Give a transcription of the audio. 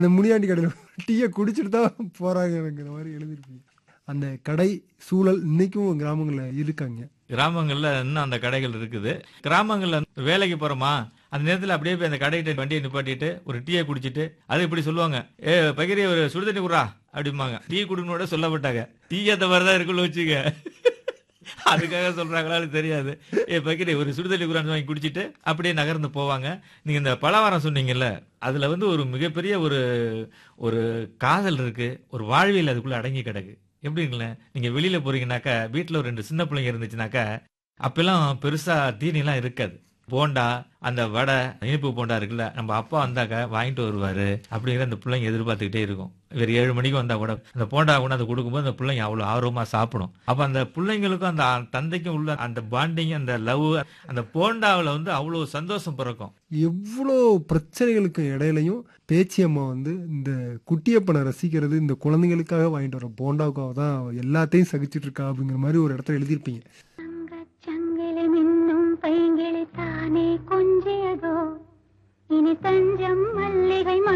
அந்த முனியாண்டி கடையில டீய குடிச்சிட்டு தான் போறாங்கங்கிற மாரி எழுதியிருப்பீங்க. அந்த கடை சூழல் இன்னைக்கும் கிராமங்கள்ல இருக்காங்க. கிராமங்கள்ல இன்னும் அந்த கடைகள் இருக்குது. கிராமங்கள்ல வேலைக்கு போறோமா, அந்த நேரத்துல அப்படியே போய் அந்த கடைகிட்ட வண்டியை நிப்பாட்டிட்டு ஒரு டீயை குடிச்சிட்டு, அது இப்படி சொல்லுவாங்க, "ஏ பகிரி ஒரு சுடு தண்ணி குடுறா" அப்படிம்பாங்க. டீ குடுக்கணும் கூட சொல்ல மாட்டாங்க. டீ அந்த மாதிரி தான் இருக்குன்னு வச்சுக்க. அதுக்காக சொல்றாங்களான்னு தெரியாது. "ஏ பகிரி ஒரு சுடு தண்ணி குடுறான்னு" வாங்கி குடிச்சிட்டு அப்படியே நகர்ந்து போவாங்க. நீங்க இந்த பலகாரம் சொன்னீங்கல்ல, அதுல வந்து ஒரு மிகப்பெரிய ஒரு ஒரு காதல் இருக்கு. ஒரு வாழ்வியல் அதுக்குள்ள அடங்கி கிடக்கு. எப்படிங்களேன், நீங்க வெளியில போறீங்கன்னாக்கா, வீட்ல ஒரு 2 சின்ன பிள்ளைங்க இருந்துச்சுனாக்கா, அப்பல்லாம் பெருசா தீனிலாம் இருக்காது. போண்டா, அந்த வடை, இனிப்பு போண்டா இருக்குல்ல, நம்ம அப்பா வந்தாக்கா வாங்கிட்டு வருவாரு. அப்படிங்கிற அந்த பிள்ளைங்க எதிர்பார்த்துக்கிட்டே இருக்கும். இவர் 7 மணிக்கு வந்தா கூட, அந்த போண்டா கொண்டாந்து குடுக்கும்போது அந்த பிள்ளைங்க அவ்வளோ ஆர்வமா சாப்பிடும். அப்ப அந்த பிள்ளைங்களுக்கும் அந்த தந்தைக்கும் உள்ள அந்த பாண்டிங், அந்த லவ், அந்த போண்டாவுல வந்து அவ்வளோ சந்தோஷம் பிறக்கும். எவ்ளோ பிரச்சனைகளுக்கு இடையிலயும் பேச்சியம்மா வந்து இந்த குட்டியப்பனை ரசிக்கிறது இந்த குழந்தைங்களுக்காக வாங்கிட்டு வர போண்டாவுக்காக தான் எல்லாத்தையும் சகிச்சுட்டு இருக்கா அப்படிங்கிற மாரி ஒரு இடத்துல எழுதியிருப்பீங்க. தங்கச் சங்கிலி மின்னும் பைங்கிளி தானே கொஞ்சியதோ இனி தஞ்சம் மல்லிகை